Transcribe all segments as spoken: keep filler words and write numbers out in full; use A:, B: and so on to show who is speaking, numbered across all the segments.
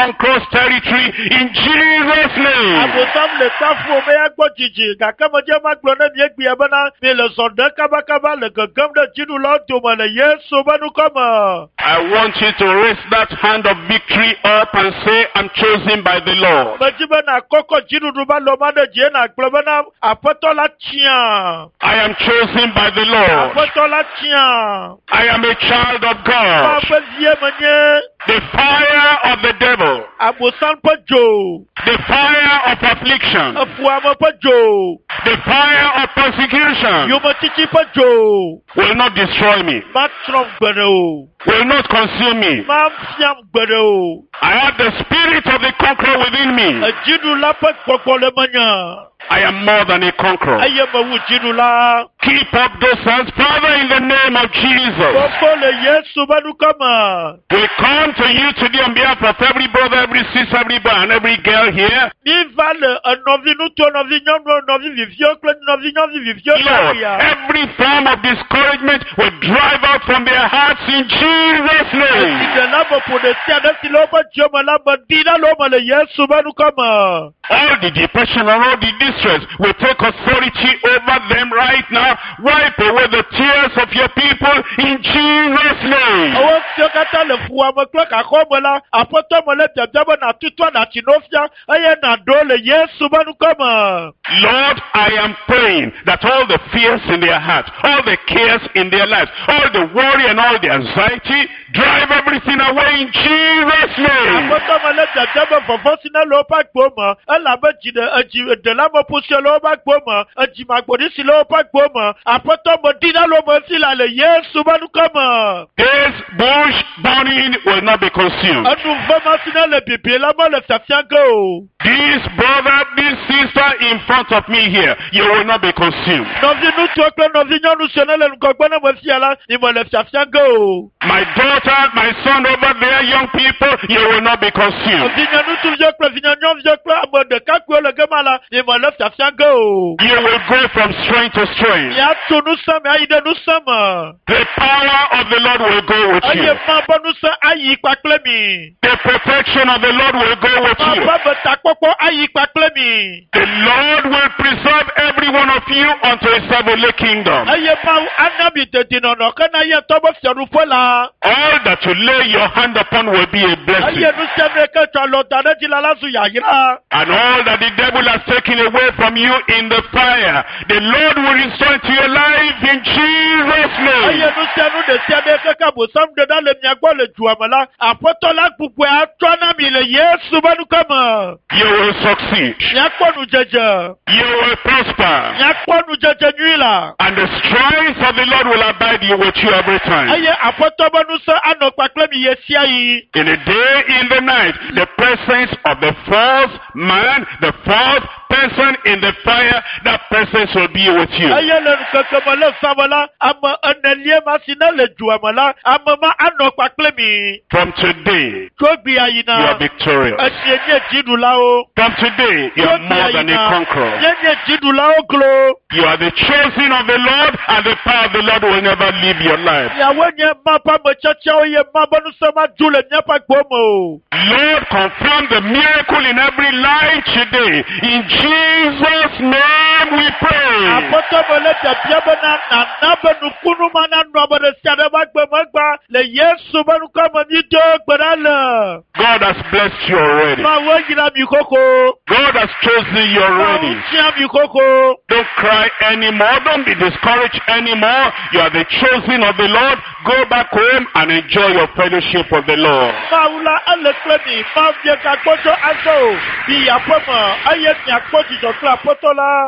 A: conqueror's territory in Jesus' name.
B: Abosam le tafu me agbo jiji kakama je maglo na mi egbi abana me le sonde kaba kaba le gagam de jinu lo to ma le Yesu banu kama.
A: I want you to raise that hand of victory up and say, I'm chosen by the Lord.
B: Majiba na koko jinu duba lo ma de je na globana apoto la tia.
A: I am chosen by the Lord.
B: Apoto la tia.
A: I am a child of God.
B: Papa zie manye.
A: The fire of the devil,
B: Abosam pajo.
A: the fire of affliction,
B: Afuama pajo.
A: the fire of persecution
B: Yoma chichi pajo.
A: will not destroy me,
B: Matrom gbero.
A: will not consume me.
B: Mam fiam gbero.
A: I have the spirit of the conqueror within me.
B: Jinu la pa koko le manya.
A: I am more than a conqueror.
B: Aye ma wu jinu la.
A: Keep up those hands, Father, in the name of Jesus.
B: Koko le Yesu banu kama.
A: We come to you today on behalf of every brother, every sister, every boy, and every girl here.
B: Ni vale novi nu to novi nyomro novi vivio kle novi novi vivio
A: Lord,
B: ya.
A: every form of discouragement will drive out from their hearts in Jesus' name.
B: De la bo po de tia de ti lo ba joma la ba di la lo ma le Yesu banu kama.
A: All the depression and all the distress will take authority over them right now. Wipe away the tears of your people in Jesus' name.
B: Awo se kata le fuwa mo kle ka ko mo la apoto mo le bebe na tutwa na tinofia aye na do le Yesu banu kama.
A: Lord, I am praying that all the fears in their heart, all the cares in their lives, all the worry and all the anxiety, drive everything away in Jesus' name.
B: Apoto mo le bebe fofo sina lo pa gbo mo ala be ji de aji de la mo pusi lo pa gbo mo aji ma gbo ni si lo pa gbo mo apoto mo di na lo mo si la le Yesu banu kama.
A: This bush burning will not be consumed.
B: Anu vama sina le bibi la mo le fiafiango.
A: This brother, this sister in front of me here, you will not be consumed.
B: Novi nu to kle novi nyonu sene le ngogbo na mo si ala ni mo le fiafiango.
A: My daughter, my son over there, young people, you will not be consumed.
B: Vinya nu tu vio kle vinya nyon vio kle amo de kakwe le gemala ni mo le fiafiango.
A: You will go from strength to strength.
B: Ya tu nu sama ayi de nu sama.
A: The power of the Lord will go with you.
B: Aye ma bo nu sa ayi pa kle mi.
A: The protection of the Lord will go with
B: Ma
A: you.
B: ba be ta popo ayi pa kle mi.
A: The Lord will preserve every one of you unto his heavenly kingdom.
B: Aye ma anabi te dino no kana ye to bo fiaru fola.
A: All that you lay your hand upon will be a blessing.
B: Aye nu semre ke to lo ta de la la su ya yira.
A: And all that the devil has taken away from you in the fire, the Lord will restore to your life in Jesus'
B: Aye
A: name.
B: nu senu de semre ke ka bo sam de da le mi agbo le ju amala. Apoto la pupu atona mi le Yesu banu kama.
A: You will succeed.
B: Ya kwonu jeje.
A: You will prosper.
B: Ya kwonu jeje nuila.
A: And the strength of the Lord will abide you with you every time.
B: Aye apoto banu sa ano pa kle mi yesia yi.
A: In the day, in the night, the presence of the fourth man, the fourth person in the fire, that presence will be with you.
B: Aye le keke mo le samala ama anelie ma sina le ju amala ama ma ano pa kle mi.
A: From today,
B: Tobi ayina.
A: you are victorious.
B: Aye nye jidu la o.
A: From today, you are more than a conqueror.
B: Nye nye jidu la o glo.
A: You are the chosen of the Lord, and the power of the Lord will never leave your life.
B: Yawe nye ma pa mo chacha o ye ma banu sama jule nye pa gbomo.
A: Lord, confirm the miracle in every life today. In Jesus' name we pray.
B: Apoto mo le jabia bana na na banu kunu mana no abode siade ba gbe mo gba le Yesu banu ka mo ni do gbara.
A: God has blessed you already.
B: Ma wo yira mi koko.
A: God has chosen you already.
B: Ma chia mi koko.
A: Don't cry anymore. Don't be discouraged anymore. You are the chosen of the Lord. Go back home and enjoy your fellowship with the Lord.
B: Ma ula ale klemi ma vie ka kojo aso bi apoma aye ti akoti jo kla potola.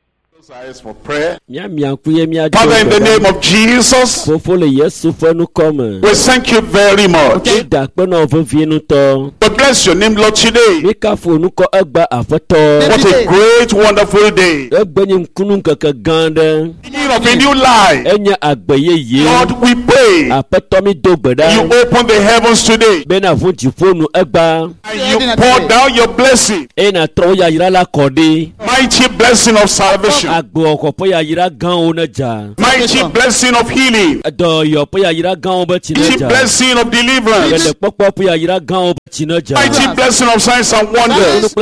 C: Eyes for prayer.
D: Father,
C: Father, in the name of Jesus, we thank you very much. We bless your name, Lord, today. What a great, wonderful day. Beginning of a new life. Lord, we pray. You open the heavens today. And you pour down your blessing. Mighty blessing of salvation. Mighty blessing of healing. Mighty blessing of deliverance. Mighty blessing of signs and wonders.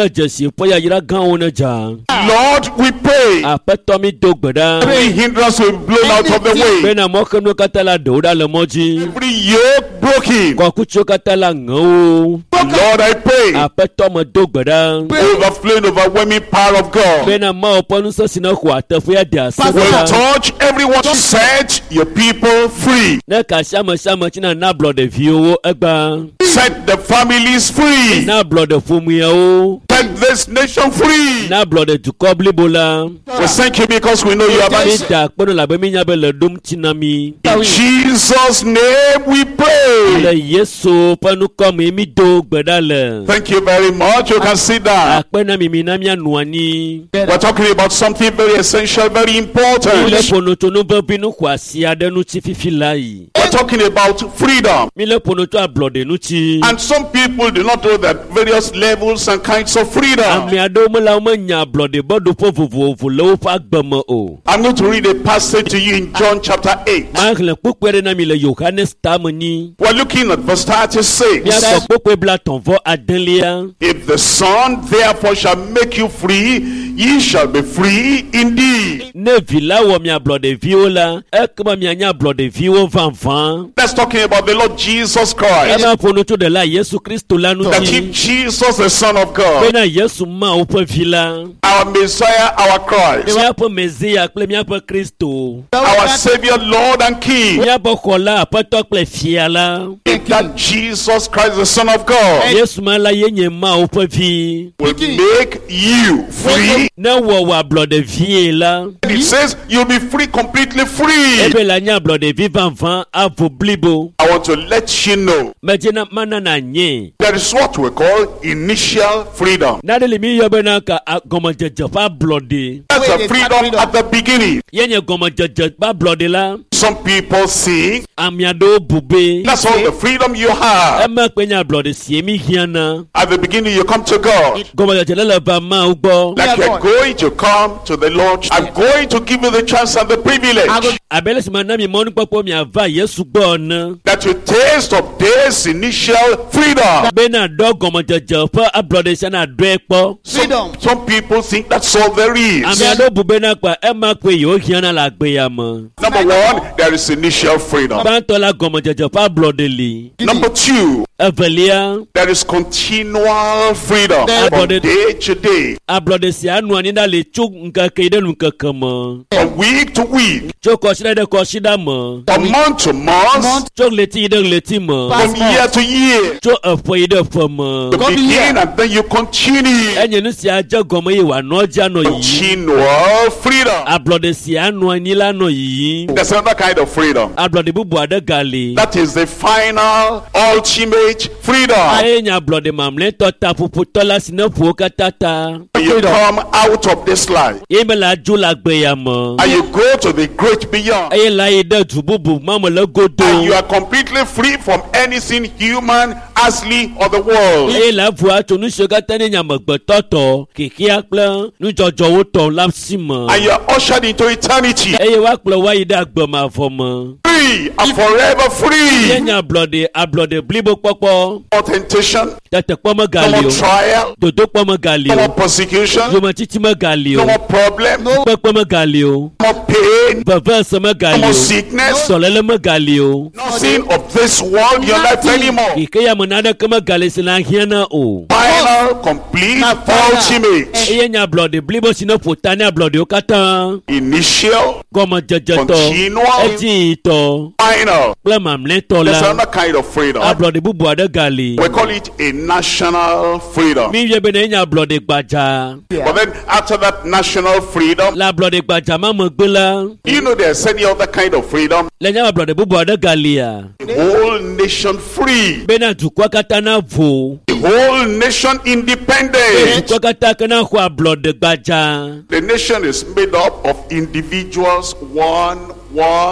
C: Lord, we pray. Every hindrance will be blown out of the way. Every yoke broken. Lord, I pray. Overflowing, overwhelming power of God will touch everyone to set your people free. Set the families free. Set this nation free. We thank you because we know you are answered. In Jesus' name we pray. Thank you very much. You can sit down. We're talking about something very essential, very important. We're talking about freedom. And some people do not know that various levels and kinds of freedom. I'm going to read a passage to you in John chapter eight. We're looking at verse thirty-six. If the Son therefore shall make you free, ye shall be free indeed. That's talking about the Lord Jesus Christ. That if Jesus, the Son of God, our Messiah, our Christ, our Savior, Lord and King, if that Jesus Christ, the Son of God, will make you free, it says you'll be free, completely free. I want to let you know there is what we call initial freedom. That's a freedom at the beginning. Some people think that's all the freedom you have. At the beginning you come to God, like you're going to come to the Lord. I'm going to give you the chance and the privilege that you taste of this initial freedom. Some, some people think that's all there is. Number one, there is initial freedom. Number two, there is continual freedom from day to day, from week to week, from month to month, from year to year. You begin and then you continue. Continual freedom. There's another kind of freedom. That is the final, ultimate freedom. When you come out of this life and you go to the great beyond, and you are completely free from anything human, earthly, or the world, and you are ushered into eternity, free and forever free. No temptation, no more trial, no more persecution, no more problem, no more pain, no more sickness, nothing of this world in your life anymore. Final, complete, ultimate, initial, continual, final. There's another kind of freedom. We call it a national freedom. But then after that national freedom, you know there's any other kind of freedom. The whole nation free. The whole nation independent. The nation is made up of individuals, one, one,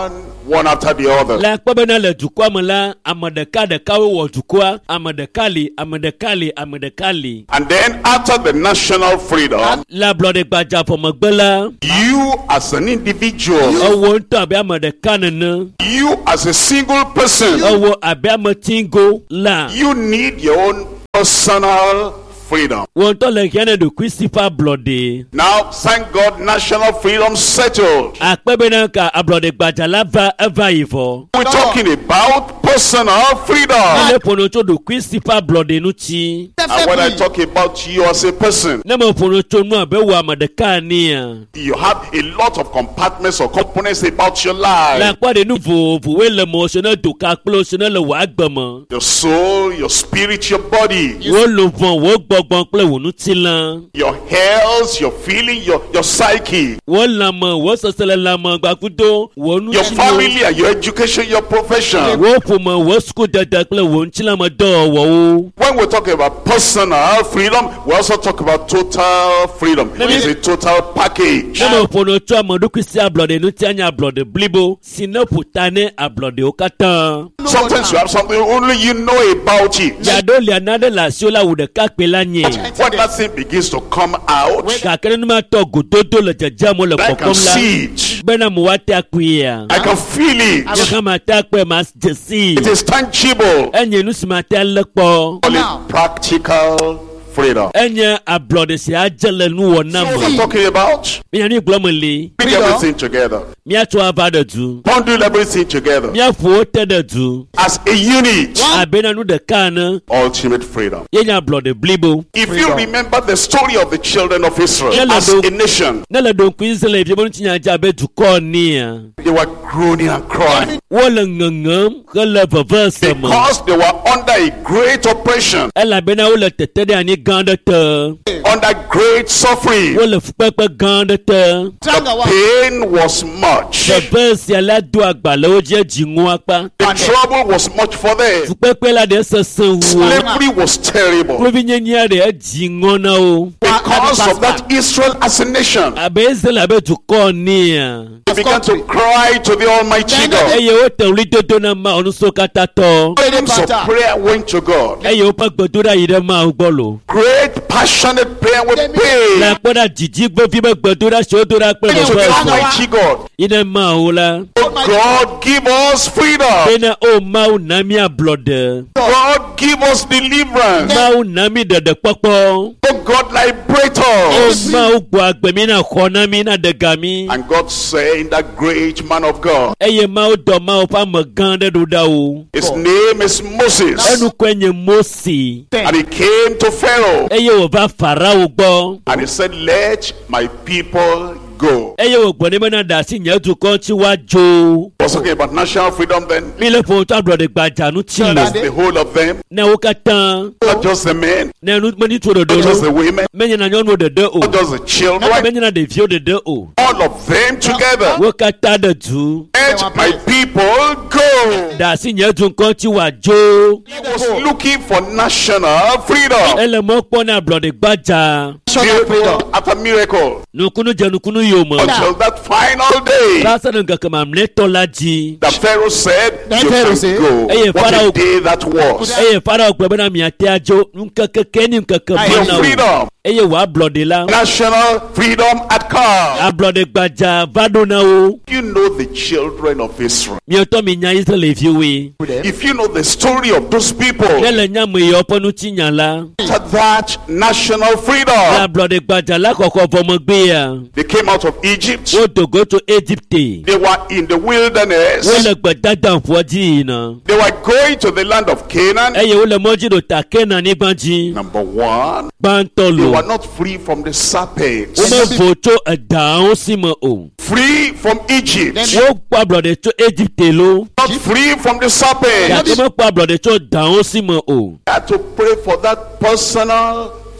A: one after the other.
C: La kpɔbena le dukɔa me la, ame ɖeka ɖekawo wɔ dukɔa, ame ɖeka li, ame ɖeka li, ame ɖeka li.
A: And then after the national freedom,
C: La ablɔɖe gbadza ƒe megbe la,
A: you as an individual,
C: ewɔ ŋutɔ abe ame ɖeka nene,
A: you as a single person,
C: ewɔ abe ame tingo la.
A: you need your own personal freedom.
C: Wɔ ŋutɔ le hiã ne ɖokui si ƒe ablɔɖe.
A: Now, thank God, national freedom settled.
C: Akpɛ bena ka ablɔɖe gbadza la va eva yi vɔ.
A: We're talking about personal freedom.
C: Ne ƒono tso ɖokui si ƒe ablɔɖe ŋuti.
A: And when I talk about you as a person,
C: Ne me ƒono tso nu abe wɔ ame ɖeka enia.
A: you have a lot of compartments or components about your
C: La
A: life.
C: kpɔ ɖe nu vovovowoe le me si ne doka kple si ne le wɔ agbe me.
A: Your soul, your spirit, your body,
C: Wo luʋɔ, wo gbɔgbɔ kple wo ŋutilã.
A: your health, your feeling, your, your psyche,
C: Wo lãme, wo sese le lãme gbakudo, wo
A: your
C: ŋutilã.
A: family, and your education, your profession.
C: Wo ƒome, wo sukudede kple wo ŋutilãme dɔwɔwɔwo.
A: When we talk about personal freedom, we also talk about total freedom. It's a total package.
C: Ne me ƒono tso ame ɖokui si ablɔɖe ŋuti anye ablɔɖe blibo si ne ƒo ta ne ablɔɖewo katã.
A: Sometimes you have something only you know about it.
C: Yaɖo lia naɖe le asiwo la wu ɖeka kpe la nye.
A: When that thing begins to come out,
C: Gake ne numatɔ gododo le dzedzem le
A: I can
C: kɔkɔm la.
A: see it.
C: Bena mo wa te akuia.
A: I can feel it.
C: Yaka ma te akpɛ ma dzesi.
A: It is tangible.
C: Enye nu si ma te lé kpɔ.
A: Call it practical freedom.
C: Enye ablɔɖe si adze le nuwɔna
A: What I'm
C: me.
A: talking about,
C: Mia nu gblɔm li.
A: bring everything together.
C: Miatsɔ ava ɖe du.
A: Bundle everything together
C: Miaƒo wo te ɖe du.
A: as a unit.
C: Abena nu ɖeka ne.
A: Ultimate freedom.
C: Yenye ablɔɖe blibo.
A: If you remember the story of the children of Israel as a nation,
C: Ne le donkui Israel fie be ŋuti nyadze abe dukɔ nia.
A: they were groaning and crying
C: Wole ŋeŋem hele vevese me.
A: because they were under a great oppression,
C: Elabena wole tete ɖe anyi gã aɖe te.
A: under great suffering.
C: Wole fukpekpe gã aɖe te.
A: The pain was much.
C: Vevese la do agbalẽwo dzi dziŋu akpa.
A: The trouble was much for them.
C: Fukpekpe la ɖe sesẽ wu.
A: Slavery was terrible
C: Klovinyenya ɖe dziŋɔ na wo.
A: because of that Israel as a nation.
C: Abe Israel abe dukɔ nia.
A: They began to cry to the Almighty God.
C: Eye wote ɣli dodo na Mawu nusrɔ̃ katã tɔ.
A: Hymns of prayer went to God.
C: Eye woƒe gbedoɖa yi ɖe Mawu gbɔ lo.
A: Great passionate prayer with pain
C: La kpɔ ɖa dzidzi gbevi be gbedoɖa si wodo ɖa kple
A: to the
C: vevese.
A: Almighty God.
C: Yi ɖe Mawu la.
A: Oh God, give us freedom.
C: Bena o Mawu na mi ablɔɖe.
A: God, give us deliverance.
C: Mawu na mi ɖeɖekpɔkpɔ.
A: Oh God, liberate
C: O
A: us.
C: Mawu gbɔ agbe mi na xɔ na mi na ɖega mi.
A: And God said, that great man of God,
C: Eye Mawu dɔ Mawu ƒe ame gã aɖe ɖo ɖa wo.
A: his name is Moses.
C: Enukɔe nye Mose.
A: And he came to Pharaoh
C: Eye wòva Farao gbɔ.
A: and he said, let my people go.
C: Eye wògblɔ nɛ bena ɖe asi nye dukɔ ŋuti woadzo.
A: I was talking about national freedom then.
C: Mi le ƒo tso ablɔɖe gbadza ŋuti
A: That's
C: lo.
A: the whole of them,
C: Ne wo katã.
A: not just the men,
C: Ne nu menyi tso ɖeɖe
A: not just the
C: lo.
A: women,
C: Menye na nyɔnuwo ɖeɖe o.
A: not just the children,
C: Menye na ɖeviwo ɖeɖe o.
A: all of them together.
C: Wo katã ɖe du.
A: Let my people go.
C: Ɖe asi nye dukɔ ŋuti woadzo.
A: He was looking for national freedom.
C: Ele mɔ kpɔ ne ablɔɖe gbadza.
A: Miracle after miracle.
C: Nukunu dze nukunu yome.
A: Until that final day,
C: Va se ɖe ŋkeke mamlɛtɔ la dzi.
A: the Pharaoh said, you
B: Pharaoh
A: can
B: said,
A: go.
C: Hey,
A: What
C: Pharaoh-
A: a day that was.
C: Eye Farao gblɔ bena miate adzo ŋkeke ke ni ŋkeke
A: Your
C: bena o.
A: freedom,
C: Eye wò ablɔɖe la.
A: national freedom had come.
C: Ablɔɖe gbadza va ɖo na wo.
A: You know the children of Israel.
C: Miɔtɔ mi nya Israelviwoe.
A: If you know the story of those people,
C: Ne le nya me yewo ƒe ŋutinya la.
A: after that national
C: Le
A: freedom,
C: ablɔɖe gbadza la xɔxɔ vɔ megbea.
A: they came out of Egypt.
C: Wodo go tso Egypte.
A: They were in the wilderness.
C: Wole gbedadaƒoa dzi yina.
A: They were going to the land of Canaan.
C: Eye wole mɔdzi ɖo ta Kenanyigba dzi.
A: Number one,
C: Gbãtɔ
A: they
C: lo.
A: were not free from the serpents.
C: Womevo tso edawo si me o.
A: Free from Egypt.
C: Wokpɔ ablɔɖe tso Egypte lo.
A: Not free from the serpents.
C: Gake mekpɔ ablɔɖe tso dawo si me o.
A: Had to pray for that personal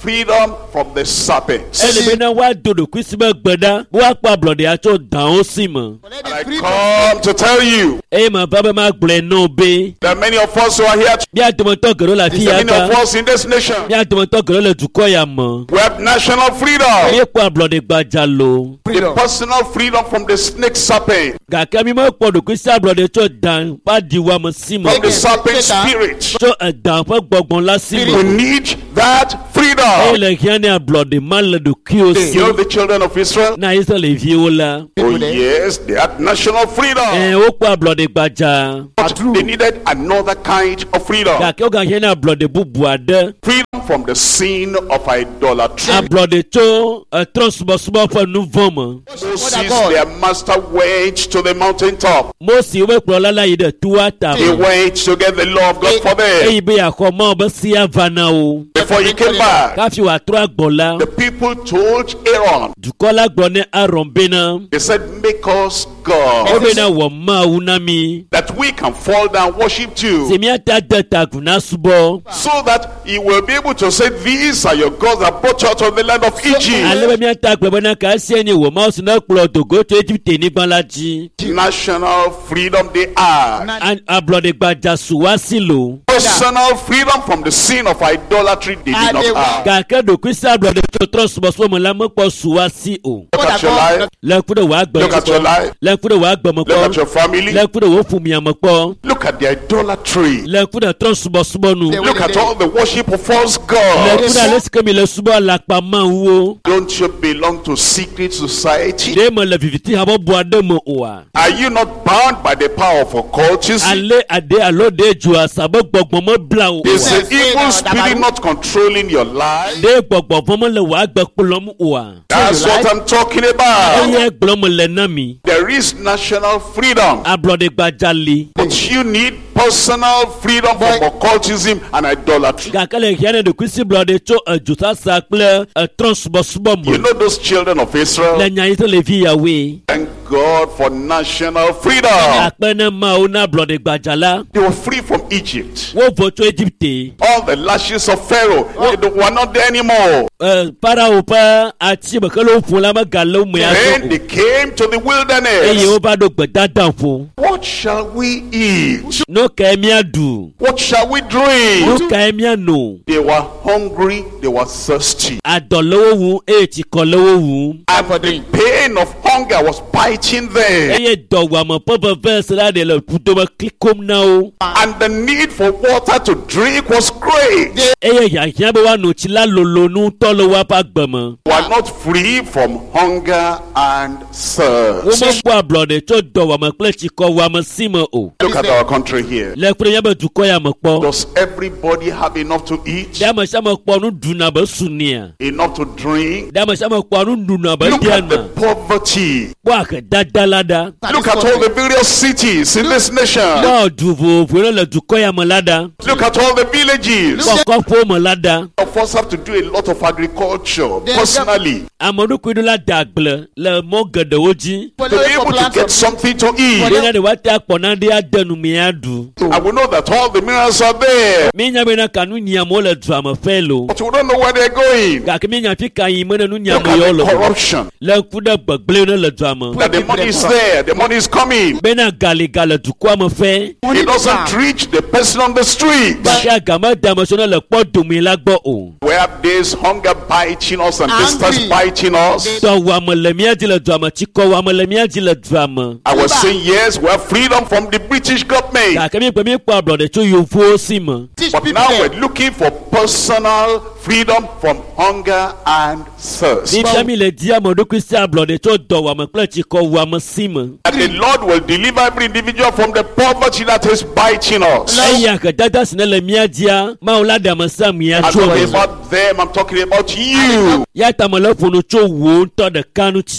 A: freedom from the serpents.
C: ẹni bẹ́ẹ̀ wá dodo kìsìmẹ́ gbẹ̀dá wá pa àbùlọ̀dẹ̀ àtọ̀ dàn ó sì mọ̀.
A: And I come to tell you,
C: ẹ mà bá bẹ́ẹ̀ máa gbẹ̀lẹ̀ náà bẹ́ẹ̀.
A: there are many of us who are here.
C: bí àtọmọtọ gẹ̀rọ la fi
A: There
C: yà
A: are many of
C: ká
A: us in this nation.
C: bí àtọmọtọ gẹ̀rọ la dùkọ́ yà mọ̀.
A: We have national freedom.
C: ẹ pa àbùlọ̀dẹ̀ gbajà lò.
A: The personal freedom from the snake serpent.
C: gàkẹ́ mi máa pọ̀ dùkú sí àbùlọ̀dẹ̀ tó dàn bá di wa mọ̀ sí mọ̀.
A: From the serpent spirit.
C: tó ẹ̀dàn fẹ́ gbọ̀ngbọ̀n lásì
A: We
C: mọ̀.
A: need that
C: ẹ
A: freedom.
C: lè kí á ní àbùlọ̀dẹ̀ má lè dùn kí o sí.
A: You know the children of Israel?
C: náà yín sọ lè fi wó la.
A: Oh yes, they had national freedom.
C: ẹ ó pa àbùlọ̀dẹ̀ gbajà.
A: But they needed another kind of freedom.
C: gàkẹ́ ó gà kí á ní àbùlọ̀dẹ̀ búbu àdẹ́.
A: Freedom from the sin of idolatry.
C: àbùlọ̀dẹ̀ tó ẹ̀tọ́ sùmọ̀sùmọ̀ fún ẹnu vọ́n mọ̀.
A: Moses, their master, went to the mountaintop.
C: Mósè wẹ́ kúrọ̀ lálá yìí dẹ̀ tú wá tà
A: He
C: mọ̀.
A: went to get the law of God for them.
C: èyí bẹ́ẹ̀ àkọ́ mọ́ ọbẹ̀ sí àvànà o.
A: Before he came back,
C: káfí wà tó àgbọ̀nla.
A: the people told Aaron,
C: dùkọ́lá gbọ́ ní àrùn bẹ́ẹ̀
A: they said, make us
C: ó
A: God,
C: bẹ́ẹ̀ náà wọ̀ máa wú ná mi.
A: that we can fall down, worship too,
C: sèmi àti àdàtà gùnà súbọ̀.
A: so that he will be able to say, these are your gods that brought you out of the land of Egypt.
C: alẹ́ bẹ́ẹ̀ mi àti àgbẹ̀bẹ̀ náà kà á sí ẹni wò máa sùn náà kúrọ̀ tògó tó Egypt ní gbọ́nlájí.
A: National freedom they had.
C: àbùlọ̀dẹ̀ gbajà sùn wá sí lò.
A: Personal freedom from the sin of idolatry they did not have.
C: kàkẹ́ dòkú sí àbùlọ̀dẹ̀ tó tọ́ sùmọ̀sùmọ̀ lámọ́pọ̀ sùn wá sí o.
A: Look at your life.
C: lẹ́kúrẹ́ wàá
A: Look at your
C: gbẹ̀mọ̀
A: life.
C: lẹ́kúrẹ́ wàá gbẹ̀mọ̀
A: Look at
C: pọ̀
A: your family.
C: lẹ́kúrẹ́ wò fún mi àmọ́ pọ̀
A: Look at the idolatry.
C: lẹ́kúrẹ́ tọ́ sùmọ̀sùmọ̀ nù
A: Look at all the worship of false gods.
C: lẹ́kúrẹ́ alẹ́ sikẹ́mi lẹ́ súbọ̀ làpá máa ń wo.
A: Don't you belong to secret society?
C: dé mọ̀ lẹ́ fìfìtì àbọ̀ bu adé mọ̀ òwà.
A: Are you not bound by the power of occultism?
C: alẹ́ adé alóde ju àṣàbọ̀ gbọ̀gbọ̀n mọ́ bla o.
A: Is the evil spirit not controlling your life?
C: dé gbọ̀gbọ̀n fọmọ lẹ wàá gbẹ kpọlọmù òwà.
A: That's what I'm talking about.
C: ẹyẹ gbọlọmù lẹ nà mí.
A: There is national freedom,
C: ablọ̀dẹ gbajà le.
A: but you need personal freedom from occultism and idolatry.
C: gàkẹ́lẹ̀ hiẹ́nẹ̀ de kùsì blọ̀dẹ tó ẹ̀jùsà sàkpẹ́lẹ̀ ẹ̀trọ̀ subọ̀subọ̀
A: You
C: mọ̀.
A: know those children of Israel?
C: lẹ́yìn ayé tó lè fi yàwé.
A: Thank God for national freedom.
C: àpẹẹrẹ máa ó ná ablọ̀dẹ gbajà la.
A: They were free from Egypt.
C: wọ́n fọ́ tó Egypte.
A: All the lashes of Pharaoh, they were not there anymore.
C: ẹ Farao pẹ́ àti bẹ̀kẹ́lẹ́ òfin lamẹ́ gàlẹ́ òmùyà
A: Then
C: tó.
A: they came to the
C: eye
A: wilderness.
C: ó bá dọ̀ gbẹ̀dá dàn fún.
A: What shall we eat?
C: n'o kẹ́mi àdùn.
A: What shall we
C: n'o
A: drink?
C: kẹ́mi ànù.
A: They were hungry, they were thirsty.
C: àdọ̀lọ́wọ́ wù ẹ̀ ti kọ́ lọ́wọ́ wù.
A: And the pain of hunger was biting them.
C: eye dọ̀wọ̀ àmọ̀ pọ́pọ́ fẹ́ sẹ́lá de lọ kúndùmọ̀ kíkóm náà o.
A: And the need for water to drink was great.
C: eye yàyà bẹ wà nùtí lálòlò nù tọ́lọ̀ wà bá gbẹ̀mọ̀.
A: We are not free from hunger and
C: wọ́n
A: thirst.
C: mọ̀ kó àbùlọ̀dẹ̀ tó dọ̀wọ̀ àmọ̀ pẹ́lẹ́ ti kọ́ wà mọ̀ sí mọ̀ o.
A: Look at our country here.
C: lẹ́kùnrin yẹn bẹ̀ dùkọ́ yà mọ̀ pọ̀.
A: Does everybody have enough to eat?
C: dàmọ̀ sàmọ̀ pọ̀ ọ̀nù dùnà bẹ̀ sùn nìyà.
A: Enough to drink?
C: dàmọ̀ sàmọ̀ pọ̀ ọ̀nù dùnà bẹ̀
A: Look at the
C: díànà.
A: poverty.
C: wọ́n àkẹ́ dáadáa ládàá.
A: Look at all the various cities in this nation.
C: wọ́n dùbò fúnra lẹ̀ dùkọ́ yà mọ̀ ládàá.
A: Look at all the villages.
C: wọ́n kọ́ fún mọ̀ ládàá.
A: Of us have to do a lot of agriculture personally
C: àmọ̀dúnkùnrin la dàgbẹ̀ lẹ̀ mọ́ gẹ̀dẹ̀wó jí.
A: to be able to get something to eat.
C: dènà de wà tẹ àpọ̀nà de àdẹnumìyà dùn.
A: And we know that all the minerals are there,
C: mi nya bena kanu nyamo le drama felo
A: but we don't know where they're going.
C: ga ke mi nya fi kan yin mena nu
A: Look
C: nyamo
A: at
C: yo
A: the
C: lo
A: corruption.
C: le kuda gbegle no le drama
A: That the money is there, the money is coming.
C: bena gali gale du kwa mo fe
A: It doesn't reach the person on the street.
C: ba ke agama dama so na le po dumi la gbo o
A: We have this hunger biting us and distress biting us.
C: so wa mo le mi adi le drama ti ko wa mo le mi adi le drama
A: I was saying yes, we have freedom from the British government.
C: ga ke mi pe mi pa brother to yo fo si mo
A: But now we're looking for personal freedom from hunger and thirst.
C: bi bi mi le di amodo christian brother to do wa mo ple ti ko wa mo si mo
A: And the Lord will deliver every individual from the poverty that is biting us.
C: eya ka dada sine le mi adia ma o la dama sam ya
A: I'm
C: to
A: talking about them, I'm talking about you.
C: ya tamale funu cho wo nto de kanu chi
A: That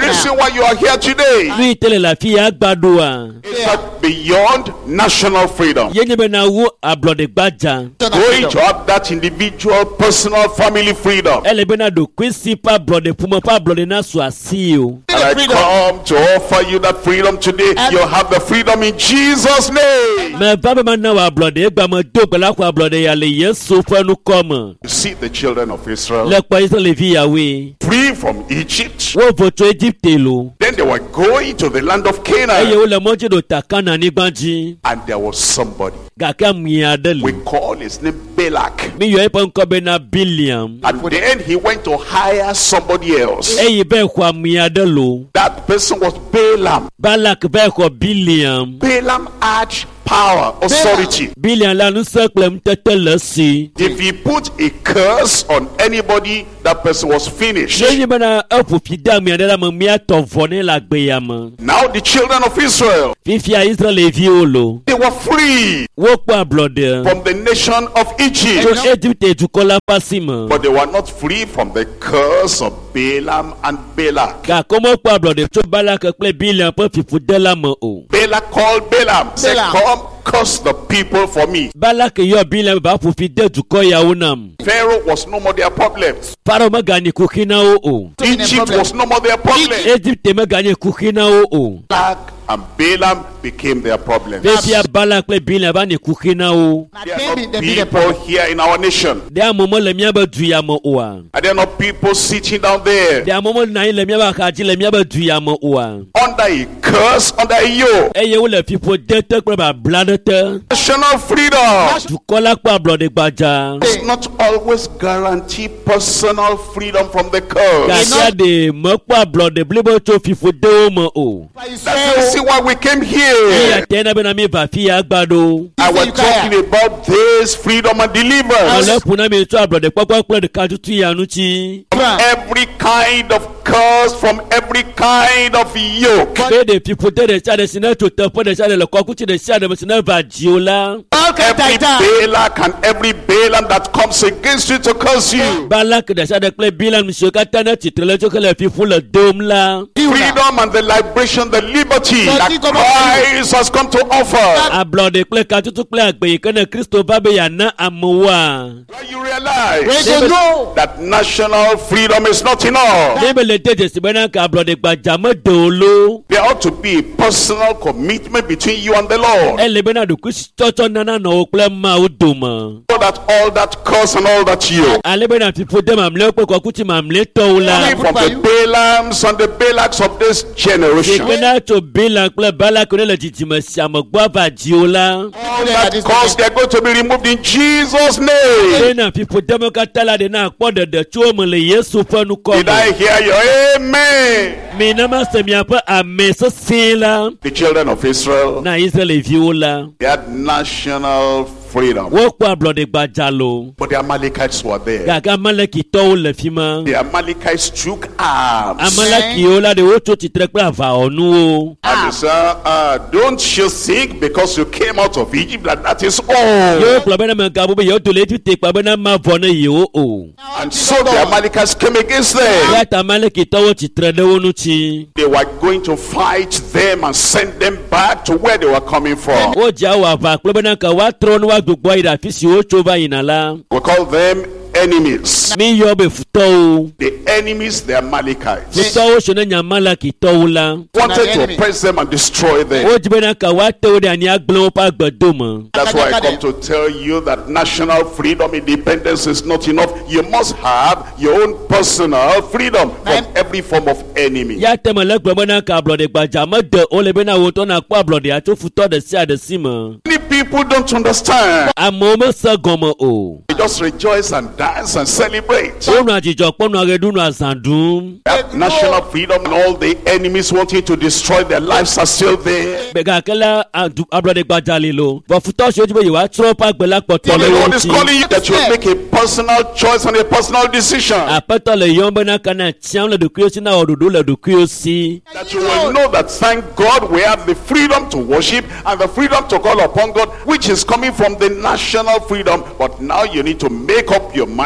A: reason why you are here today
C: Lui tele la fille agbadoa.
A: is that beyond national freedom,
C: Yenye bena wo ablode gbaja.
A: going to have that individual, personal, family freedom.
C: Ele bena do kwisi pa blode pumo pa blode na so asio.
A: And I come to offer you that freedom today. You have the freedom in Jesus' name.
C: Me baba mana wa blode egba mo do pela kwa blode ya le Yesu fanu komo.
A: You see the children of Israel
C: Le kwa Israel le vi yawe.
A: free from Egypt.
C: Wo voto Egypte lo.
A: Then they were going to the land of
C: Eye
A: Canaan.
C: wo le moje do takana ni gbanji.
A: And there was somebody.
C: Gaka miadele.
A: We call his name Balak.
C: Mi yo epon ko be na billion.
A: And then he went to hire somebody else.
C: Eye be kwa miadelo.
A: That person was Balaam.
C: Balak be ko billion.
A: Balaam had power, authority.
C: Billion la nu sekle mtete le si.
A: If he put a curse on anybody, that person was finished.
C: Yenye bena efu fida miadela mo mi atovone la gbe ya mo.
A: Now the children of Israel,
C: Fifia Israel le vi olo.
A: they were free
C: Wo kwa blode.
A: from the nation of Egypt.
C: So Egypte jukola pasimo.
A: But they were not free from the curse of Balaam and Balak.
C: Ka komo kwa blode. So Balak kple billion po fifu de la mo o.
A: Balak called Balaam, said, come, curse the people for me.
C: Balak yo billion ba fufi de juko ya unam.
A: Pharaoh was no more their problem.
C: Faro magani kukina o o.
A: Egypt was no more their problem.
C: Egypte magani kukina o o.
A: Balak and Balaam became their problem.
C: Fifia Balak kple billion ba ni kukina o.
A: They are not people here in our nation.
C: De amomo le miaba du ya mo o a.
A: And they are not people sitting down there
C: De amomo na le miaba kaji le miaba du ya mo o a.
A: under a curse, under a yoke.
C: Eye wo le fipo de te kple ba bladete.
A: National freedom
C: Jukola kwa blode gbaja.
A: does not always guarantee personal freedom from the curse.
C: Gasia de mo kwa blode blibo to fipo de o mo o.
A: That's the reason why we came
C: Ya
A: here.
C: tena bena mi va fi agbado.
A: I was talking about this freedom and deliverance
C: Ole puna mi to blode popo kple de katutu ya nuchi.
A: from every kind of curse, from every kind of yoke.
C: Be de fipo de de cha de sina to te po de cha de le kokuti de cha de sina va jiola.
A: Every Balak and every Balaam that comes against you to curse you.
C: Balak de cha de kple bilan mi shokata na titrele to kele fifu le dom la.
A: Freedom and the liberation, the liberty that Christ has come to offer.
C: A blode kple katutu kple agbe kene Kristo va be ya na amowa.
A: When you realize that national freedom is not enough,
C: Debe le teje sibena ka blode gbaja mo dolo.
A: there ought to be a personal commitment between you and the Lord,
C: Ele bena du kustoto nana no kple ma uduma.
A: so that all that curse and all that yoke,
C: Ale bena fifu de mamle ko kuti mamle tola.
A: from the Balaams and the Balaks of this generation,
C: Bena to bila kple bala ko le titime siamo gba va jiola.
A: all that curse, they are going to be removed in Jesus' name.
C: Bena fifu de mo katala de na kpo de de chuo mo le Yesu fanu ko.
A: Did I hear you? Amen.
C: Me na ma se mi apa ame so sila.
A: The children of Israel,
C: Na Israel viola.
A: they had national freedom,
C: Wo kwa blode gbajalo.
A: but the Amalekites were there.
C: Gaga maleki to le fima.
A: The Amalekites took arms.
C: Amaleki ola de ocho titre kple ava onu o.
A: And they said, uh, don't you think because you came out of Egypt that that is
C: Yo
A: all?
C: kpla bena me gabu be yo to le tu te kpa bena ma vone yo o.
A: And so the Amalekites came against them.
C: Ya ta maleki to wo titre de onu chi.
A: They were going to fight them and send them back to where they were coming from.
C: O ja wa va kpla bena ka wa tron wa gbogbo ida fisi o cho ba inala.
A: We call them enemies.
C: Mi yo be futo o.
A: The enemies, the Amalekites,
C: Futo o shone nya malaki to la.
A: wanted to oppress them and destroy them.
C: O jibena ka wa te o de ani agbon pa gbedo mo.
A: That's why I come to tell you that national freedom, independence is not enough. You must have your own personal freedom from every form of enemy.
C: Ya te mo le gbe bena ka blode gbaja mo de o le bena wo to na kwa blode a to futo de si ade si mo.
A: Many people don't understand.
C: Amo mo se gomo o.
A: They just rejoice and dance and celebrate.
C: Onu ajijo ponu agedunu azandun.
A: That national freedom and all the enemies wanting to destroy their lives are still there.
C: Bega kala ablode gbajale lo. But futo se ojibe yiwa tropa gbela poto
A: The
C: le
A: Lord is
C: wonti.
A: calling you that you make a personal choice and a personal decision.
C: Apeto le yombe na kana tiam le dukuyo si na odudu le dukuyo si.
A: That you will know that thank God we have the freedom to worship and the freedom to call upon God, which is coming from the national freedom. But now you need to make up your mind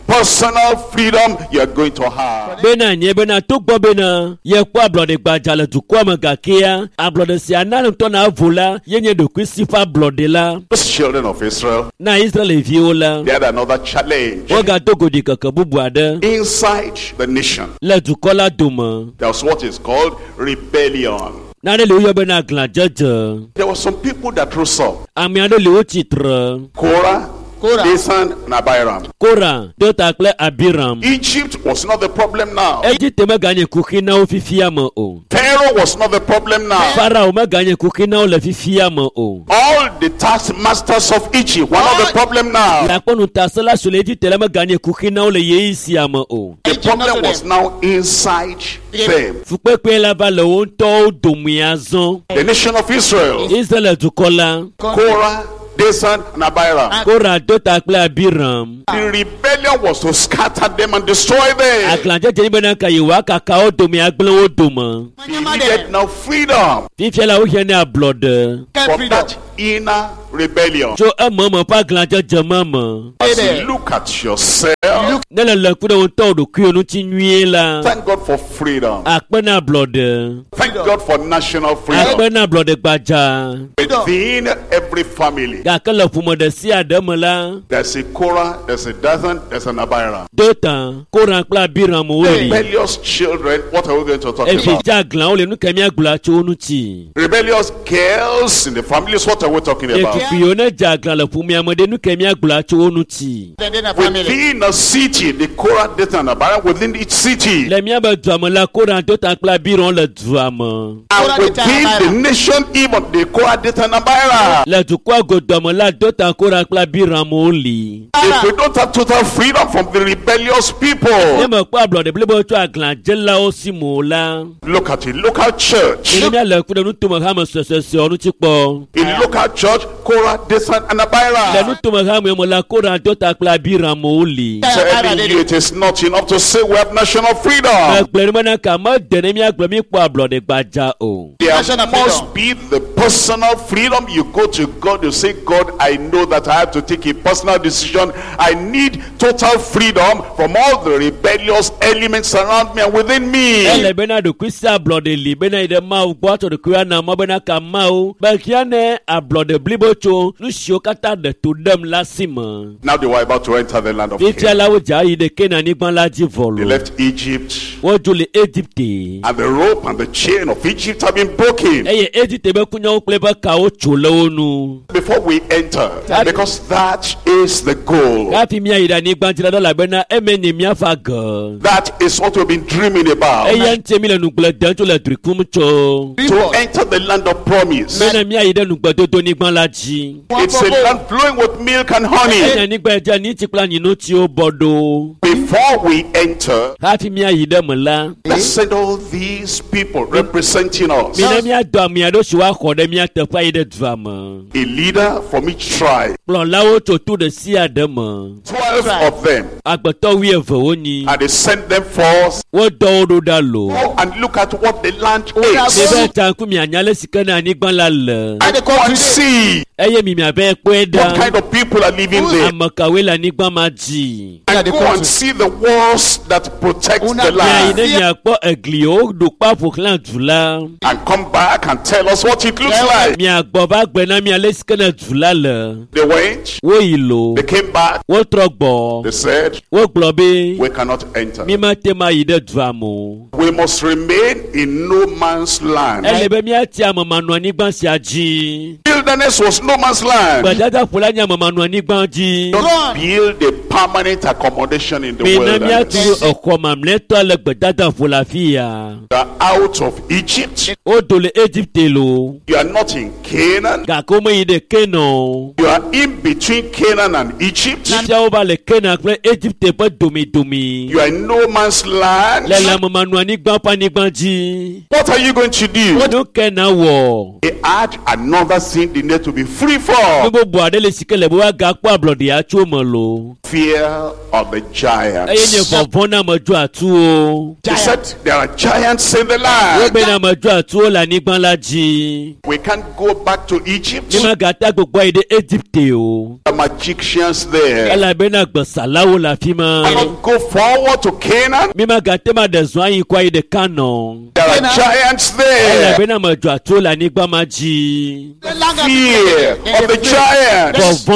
A: personal freedom you're going to have.
C: Bena nye bena tukbo bena ye kwa blode gbajale tukwa magakia ablode si ananu tona avula yenye do kwisifa blode la.
A: Those children of Israel,
C: na Israel viola
A: they had another challenge.
C: Oga togo di kakabubuade
A: Inside the nation,
C: le tukola duma
A: there was what is called rebellion.
C: na le uyo bena glajaja
A: There were some people that rose up.
C: amiado le chitra
A: Korah, Dathan, and Abiram.
C: Korah dotakle Abiram.
A: Egypt was not the problem now.
C: Egypt me ganye kukina o fifia mo o.
A: Pharaoh was not the problem now.
C: Pharaoh me ganye kukina o le fifia mo o.
A: All the taskmasters of Egypt were not the problem now.
C: La konu tasala sule Egypt le me ganye kukina o le yeisi mo o.
A: The problem was now inside them.
C: Fukpekpe la ba le o nto domiazon.
A: The nation of Israel.
C: Israel dukola.
A: Korah, Dathan, and Abiram.
C: Korah dotakle Abiram.
A: The rebellion was to scatter them and destroy them.
C: Aklanje jeni bena kayiwa kakao domi agbelo o doma.
A: They needed now freedom
C: Fifiela o hene ablode.
A: from that inner rebellion.
C: So e mama pa aklanje jemama.
A: As you look at yourself,
C: Nele le kude o nto do kuyo nu ti nwie la.
A: thank God for freedom.
C: Akpena blode.
A: Thank God for national freedom.
C: Akpena blode gbaja.
A: Within every family,
C: Gakele fumo de si ademe la.
A: there's a Korah, there's a Dathan, there's an Abiram.
C: Dotan Korah kple Abiram wori.
A: Rebellious children, what are we going to talk
C: Efi
A: about?
C: jaglan o le nu kemi agbula tso nu ti.
A: Rebellious girls in the families, what are we talking about?
C: Efi yo ne jaglan le fumi amade nu kemi agbula tso nu ti.
A: Within a city, the Korah, Dathan, and Abiram, within each city.
C: Le mia be duame la Korah Dotan kple Abiram le duame.
A: And within the nation, even the Korah, Dathan, and Abiram.
C: Le dukwa go duame la Dotan Korah kple Abiram o li.
A: If we don't have total freedom from the rebellious people,
C: Ne me kpa blode blebo tso aglan jela o si mo la.
A: look at a local church.
C: Ele mia le kude nu tumo ha me sesese o nu ti po.
A: In local church, Korah, Dathan, and
C: Le nu
A: Abiram.
C: tumo ha me mo la Korah Dotan kple Abiram o li.
A: Telling you it is not enough to say we have national freedom.
C: Ekpleni mana ka ma dene mi agble mi kpo ablode gbaja o.
A: There must be the personal freedom. You go to God, you say, God, I know that I have to take a personal decision. I need total freedom from all the rebellious elements around me and within me.
C: Ele bena do kwisi ablode li bena ide ma u gbo to do kuya na ma bena ka ma o. Ba kiane ablode blibo cho nu shio kata de to dem lasima.
A: Now they were about to enter the land of
C: Fifi
A: Canaan.
C: ala wo ja yi de Kenan ni gban la ji
A: They
C: volo.
A: left Egypt,
C: Wo jule Egypte.
A: and the rope and the chain of Egypt have been broken.
C: Eye Egypte be kunya o kle ba ka o chole onu.
A: Before we enter, because that is the goal.
C: Ka fi mi ayida ni gban jira do la bena eme ni mi afa gan.
A: That is what we've been dreaming about.
C: Eye nte mi le nu gble dan to le trikum cho.
A: To enter the land of promise.
C: Bena mi ayida nu gbe dodo ni gban la ji.
A: It's a land flowing with milk and honey.
C: Enya ni gbe ja ni ti plan ni no ti o bodo.
A: Before we enter,
C: Ka fi mi ayida mo la.
A: let's send all these people representing us.
C: Mi na mi ado mi ado si wa ko de mi atefa ayide drama.
A: A leader from each tribe.
C: Plan lawo to to de si adama.
A: Twelve of them.
C: Agbeto wi evo oni.
A: And they sent them forth.
C: Wo do do da lo.
A: Go and look at what the land
C: Me
A: is.
C: be tan ku mi anyale sikana ni gban la le.
A: And go and see
C: Eye mi mi abe pe
A: what
C: da.
A: kind of people are living there.
C: Amakawe la ni gban ma ji.
A: And go and see the walls that protect the
C: Ya
A: land.
C: ide mi akpo egli o do pa fo clan dula.
A: And come back and tell us what it looks like.
C: Mi agbo ba gbe na mi ale sikana dula le.
A: They went.
C: Wo ilo.
A: They came back.
C: Wo trogbo.
A: They said,
C: Wo globe.
A: we cannot enter.
C: Mi ma te ma ide dramo.
A: We must remain in no man's land.
C: Ele be mi ati amama no ani gban si aji.
A: Wilderness was no man's land.
C: Gbadada fula ni amama no ani gban ji.
A: Don't build a permanent accommodation in the
C: Mi na mi atu
A: wilderness.
C: oko mamleto ale gbadada fula fiya.
A: You are out of Egypt.
C: O dole Egypte lo.
A: You are not in Canaan.
C: Gako mo ide Kenan.
A: You are in between Canaan and Egypt.
C: Tia o ba le Kenan kple Egypte pe domi domi.
A: You are in no man's land.
C: Le la amama no ani gban pa ni gban ji.
A: What are you going to do?
C: No Kenan wo.
A: They add another thing they need to be free from? Fear of the giants. He said there are giants in the land. We can't go back to Egypt. The magicians there. Cannot go forward to Canaan. There are giants there. Fear of the giants.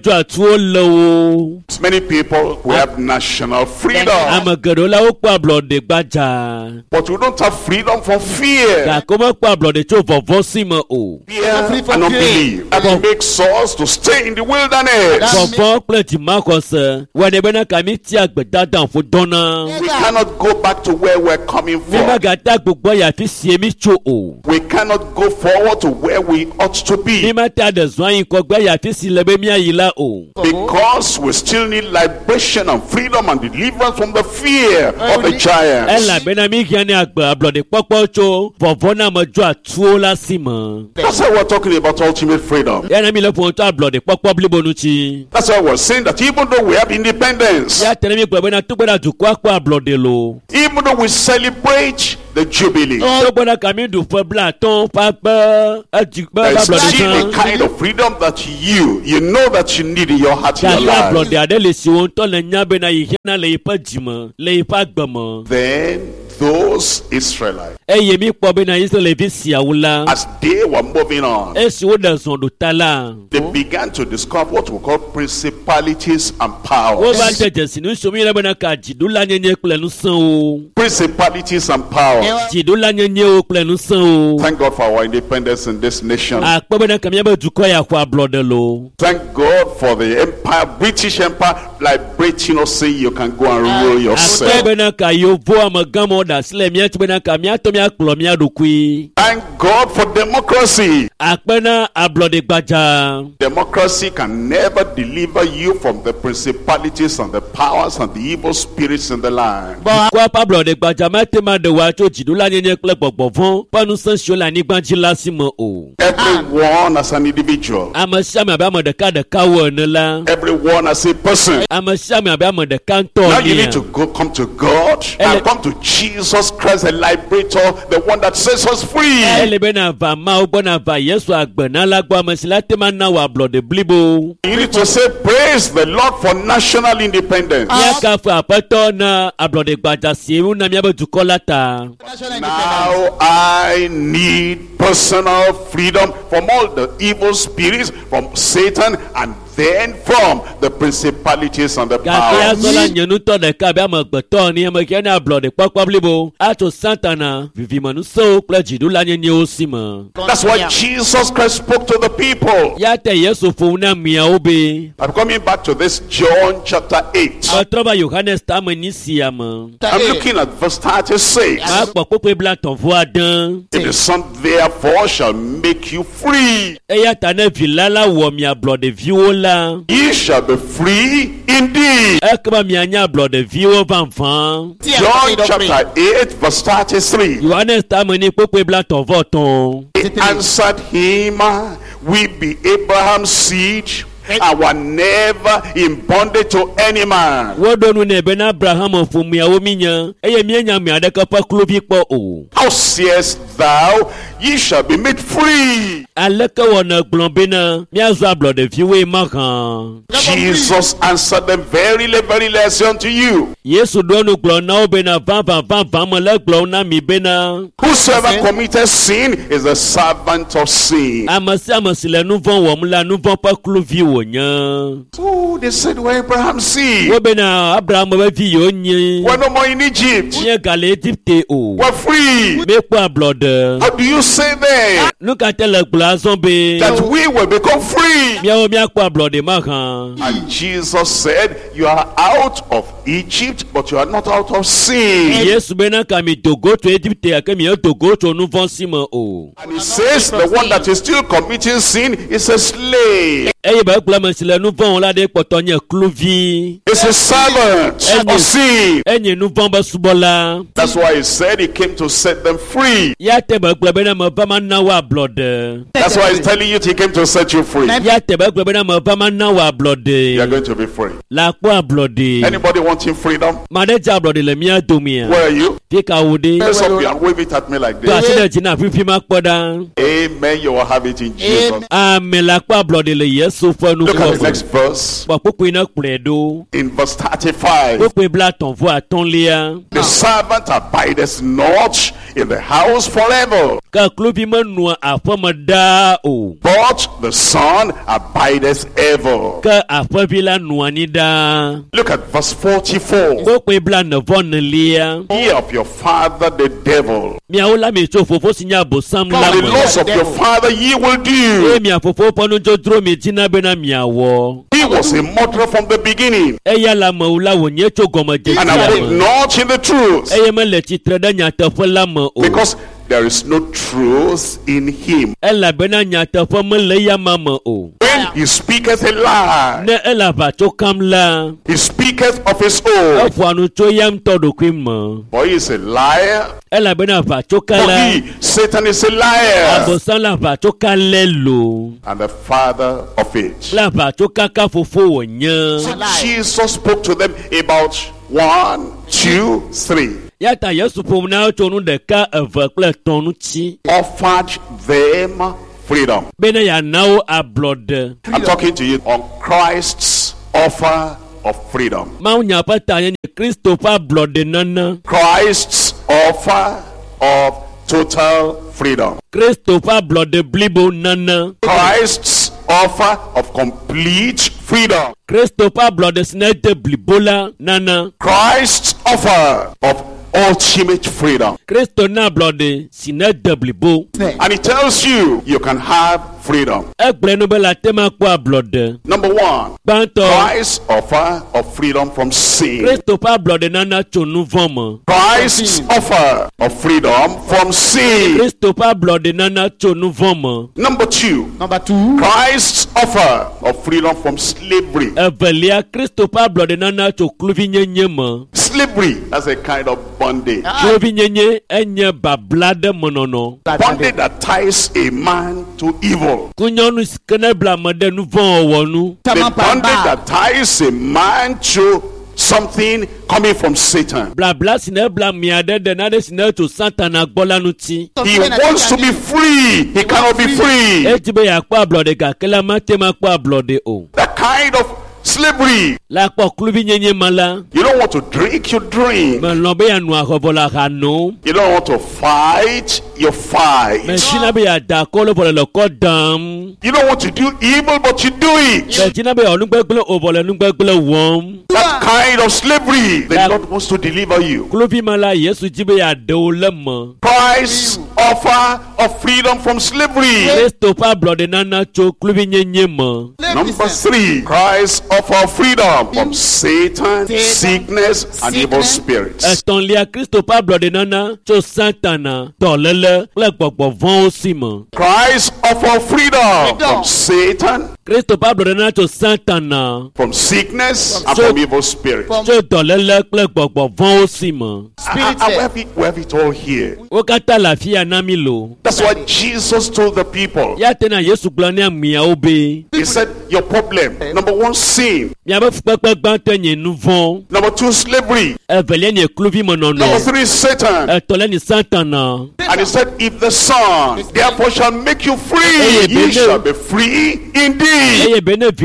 A: Many people who have national freedom, but we don't have freedom from fear. Fear and unbelief that makes us to stay in the wilderness. We cannot go back to where we're coming from. We cannot go forward to where we ought to be, because we still need liberation and freedom and deliverance from the fear of the giants. That's why we're talking about ultimate freedom. That's why we're saying that even though we have independence, even though we celebrate the Jubilee, there's still a kind of freedom that you you know that you need in your heart and your life. Then those Israelites, as they were moving on, they began to discover what we call principalities and powers. Principalities and powers. Thank God for our independence in this nation. Thank God for the empire, British Empire, liberating us, saying you can go and rule yourself. Thank God for democracy. Democracy can never deliver you from the principalities and the powers and the evil spirits in the land. Everyone as an individual, everyone as a person. Now you need to go come to God and come to Jesus Christ, the liberator, the one that sets us free. You need to say, praise the Lord for national independence. Now I need personal freedom from all the evil spirits, from Satan, and then from the principalities and the powers. That's why Jesus Christ spoke to the people. I'm coming back to this John chapter eight. I'm looking at verse thirty-six. If the Son therefore shall make you free, ye shall be free indeed. John chapter eight verse thirty-three. He answered him, we be Abraham's seed, and were never in bondage to any man. How sayest thou, ye shall be made free? Jesus answered them, verily, verily, I say unto you, whosoever committeth sin is a servant of sin. So they said, we're Abraham's seed. We're no more in Egypt. We're free. How do you say then that we will become free? And Jesus said, you are out of Egypt, but you are not out of sin. And he says, the one that is still committing sin is a slave.
C: eye ba gbla ma sile nu von la de poto nye kluvi.
A: It's a servant of sin.
C: Enye nu von ba subola.
A: That's why he said he came to set them free.
C: Ya te ba gbla be na ma ba ma na wa blood.
A: That's why he's telling you he came to set you free.
C: Ya te ba gbla be na ma ba ma na wa blood.
A: You are going to be free.
C: La kwa blood.
A: Anybody wanting freedom?
C: Ma de ja blood le mi adomia.
A: Where are you?
C: Fika wode.
A: Raise up your hand, wave it at me like this. Amen. You will have it in Jesus.
C: Amen. Look at
A: the next verse. In verse thirty-five. The servant abideth not in the house forever, but the son abideth ever. Look at verse forty-four. Ye of your father the devil, for the laws of your father ye will do. He was a murderer from the beginning, and abode not in the truth, because there is no truth in him. When he speaketh a lie, he speaketh of his own, for he is a liar. For he, Satan, is a liar, and the father of it. So Jesus spoke to them about one, two, three. Offered them freedom. I'm talking to you on Christ's offer of freedom. Christ's offer of total freedom. Christ's offer of complete freedom. Christ's offer of ultimate freedom. And it tells you you can have freedom. Number one, Christ's offer of freedom from sin. Christ's offer of freedom from sin. Number two, Number two, Christ's offer of freedom from slavery. Slavery, that's a kind of bondage. Bondage that ties a man to evil. The bondage that ties a man to something coming from Satan. He wants to be free. He cannot be free. That kind of slavery. You don't want to drink, you drink. You don't want to fight, you fight. You don't want to do evil, but you do it. That kind of slavery, the Lord wants to deliver you. Christ's offer of freedom from slavery. Number three, Christ's offer of freedom from Satan, sickness, and evil spirits. Christ offer freedom from Satan, from sickness, and from evil spirits. I, I, we, have it, we have it all here. That's what Jesus told the people. He said, your problem, number one, sin. Number two, slavery. Number three, Satan. And he said, if the Son therefore shall make you free, ye shall be free indeed.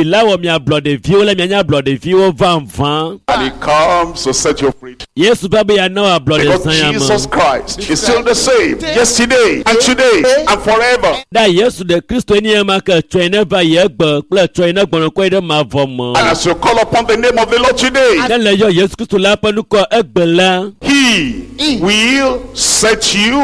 A: And he comes to set you free. Because Jesus Christ is still the same yesterday and today and forever. And as you call upon the name of the Lord today, He will set you free.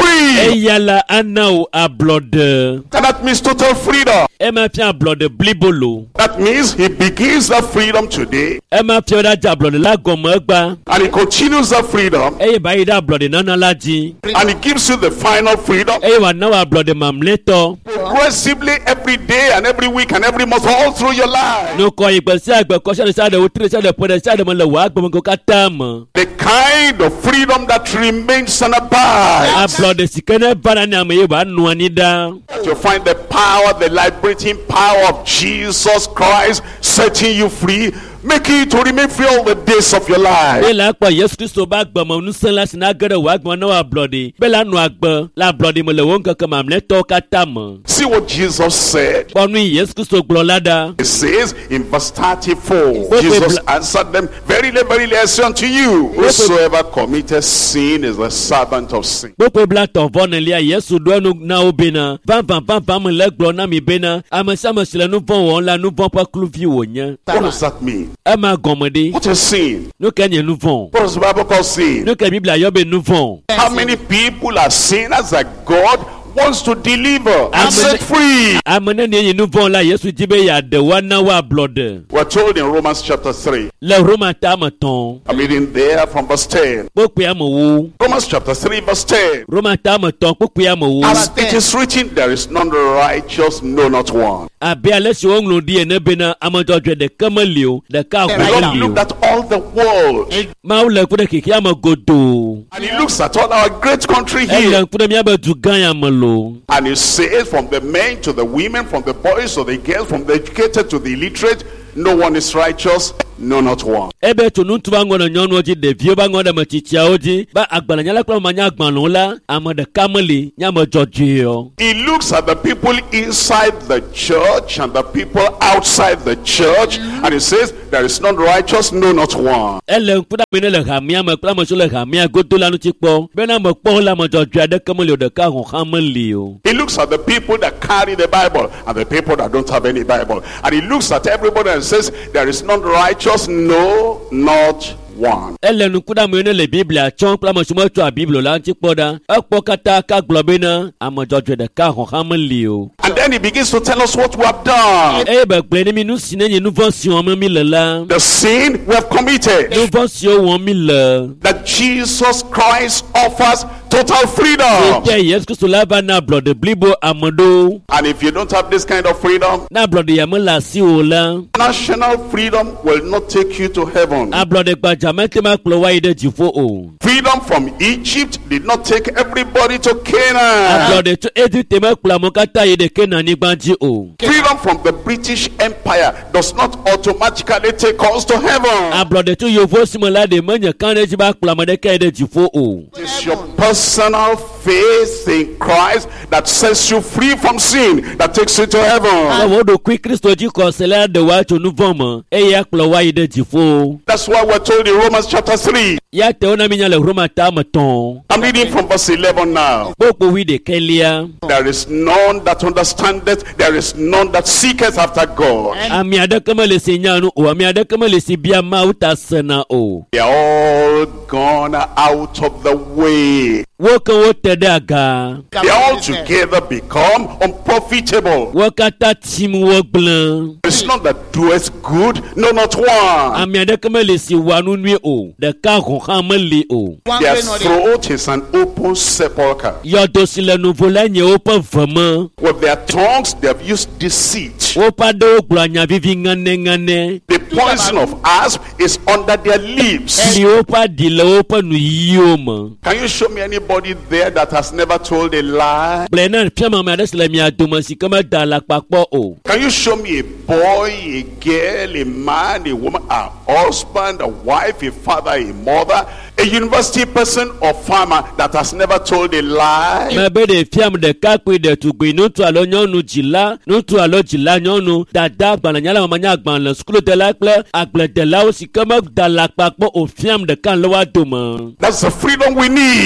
A: free.
C: Eyala anao ablode.
A: That means total freedom.
C: Ema pia ablode blibolo.
A: That means he begins the freedom today.
C: Ema pia da ablode la gomegba.
A: And he continues the freedom.
C: Eye ba ida ablode nana laji.
A: And he gives you the final freedom.
C: Eye wa na ablode mamleto.
A: Progressively every day and every week and every month all through your life.
C: No ko igbesi agbe ko se de utri se de pode se de mo le wa agbe mo ko katam.
A: The kind of freedom that remains and abides.
C: Ablode sikene bana ni amaye ba nu ani da.
A: You find the power, the liberating power of Jesus Christ setting you free, making you to remain free all the days of your life.
C: Bela pa Yesu Kristo ba gba mo nu san la sina gere wa gba na wa bloody. Bela nu agba la bloody mo le won kankan ma mle to katam.
A: See what Jesus said.
C: Bonu Yesu Kristo gbo lada.
A: He says in verse thirty-four, Jesus answered them, verily, verily, I say unto you, whosoever committed sin is the servant of sin.
C: Bope bla to vonelia Yesu do nu na obina. Pam pam pam pam le gbo na mi bena. Amasa ma sile nu von won la nu von pa kluvi wonya.
A: What does that mean?
C: Ama gomede.
A: What is sin?
C: No kenye nu von.
A: What does the Bible call sin?
C: No ke Biblia yo be nu von.
A: How many people are sinners that God wants to deliver and set free?
C: Amene ni nu von la Yesu jibe ya de wana wa blood.
A: We're told in Romans chapter three.
C: Le Roma tamaton.
A: I'm reading there from verse ten.
C: Bope amowo.
A: Romans chapter three verse ten.
C: Roma tamaton bope amowo.
A: As it is written, there is none righteous, no not one.
C: Abi alesi won di ene bena amajojo de kamalio de ka
A: God looked at all the world.
C: Ma ule kude kiki amagodo.
A: And he looks at all our great country
C: Ele
A: here.
C: kude mi abedu ganya malo.
A: And he says, from the men to the women, from the boys to the girls, from the educated to the illiterate, no one is righteous, no not one.
C: Ebe to nuntu bangono nyonu oji de vio bangono machichia oji ba agbala nyala kwa manya agbano la amade kamali nyama jojio.
A: He looks at the people inside the church and the people outside the church, and he says, there is none righteous, no not one.
C: Ele kuda minele hamia ma kula mashule hamia godola no chikpo bena mo kpo la mo jojio de kamali de ka ho hamali o.
A: He looks at the people that carry the Bible and the people that don't have any Bible, and he looks at everybody and says, there is none righteous, no, not one.
C: Ele nukuda mwene le Biblia chon kula mashuma tu a Biblo la nchikpoda akpo kata ka globina amajojo de ka ho hamali o.
A: And then he begins to tell us what we have done.
C: E be gbe ni mi nu sine ni nu vonsion mo mi lela.
A: The sin we have committed.
C: Nu vonsion won mi le.
A: That Jesus Christ offers total freedom.
C: Yeah, yes, Kristo la ba na blood blibo amado.
A: And if you don't have this kind of freedom,
C: na blood ya mo la si o la.
A: National freedom will not take you to heaven.
C: A blood gba jamete ma klo wa ide jifo o.
A: Freedom from Egypt did not take everybody to Canaan.
C: A blood to Egypt ma klo mo kata ide Canaan ni gbanji o.
A: Freedom from the British Empire does not automatically take us to heaven.
C: A blood to yovo simola de manya kan e ba klo mo de ka ide jifo o.
A: It is your personal faith in Christ that sets you free from sin, that takes you to heaven.
C: Awo do kwi Kristo ji ko sele de wa to nu vomo e ya klo wa ide jifo.
A: That's why we're told in Romans chapter three.
C: Ya te ona minya le Roma tamaton.
A: I'm reading from verse eleven now.
C: Bopo wi de kelia.
A: There is none that understandeth, there is none that seeketh after God.
C: Ami adakama le senyanu o ami adakama le sibia ma utasena o.
A: They are all gone out of the way.
C: Woka wo tedaga.
A: They all together become unprofitable.
C: Wakata tim wo blan.
A: There is none that doeth good, no not one.
C: Ami adakama le si wanu nwe o. De ka ho hamali o.
A: Their throat is an open sepulchre.
C: Yodo sile no volanye open vama.
A: With their tongues they have used deceit.
C: Opa do glanya vivi ngane ngane.
A: The poison of asp is under their lips.
C: Li opa dile opa nu yoma.
A: Can you show me anybody there that has never told a lie?
C: Blena pema ma desle mi adomasi kama dala papo o.
A: Can you show me a boy, a girl, a man, a woman, a husband, a wife, a father, a mother, a university person or farmer that has never told a lie?
C: Ma be de fiam de kakwe de tugbe no to alo nyonu jila, no to alo jila nyonu dada gbana nyala ma nya gban le school de la ple agble de la o si kama dala papo o fiam de kan lo wa doma.
A: That's the freedom we need.
C: E me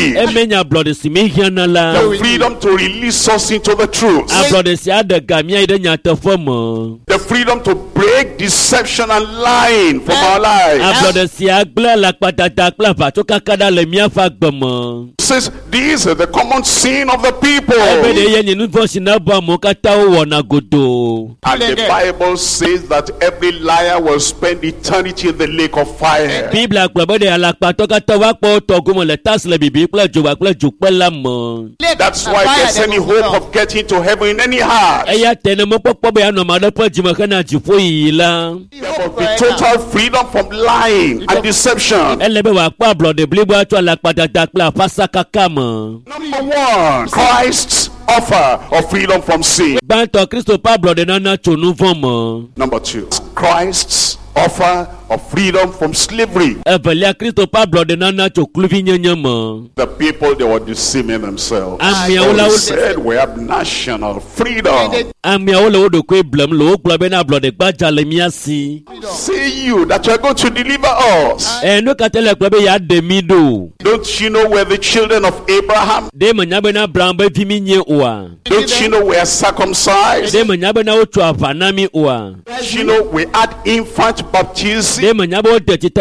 A: The freedom to release us into the truth. The freedom to break deception and lying from our lives. Says these are the common sin of the people. And the Bible says that every liar will spend eternity in the lake of fire. That's why if there's any hope of getting to heaven in any heart, there must be total freedom from lying and deception. Number one, Christ's offer of freedom from sin. Number two, Christ's offer of freedom from slavery. The people, they were deceiving themselves. So they said we have national freedom. Say you that you are going to deliver us. Don't you know we're the children of Abraham? Don't you know we are circumcised? Don't you know we had infant baptism? Don't you know we take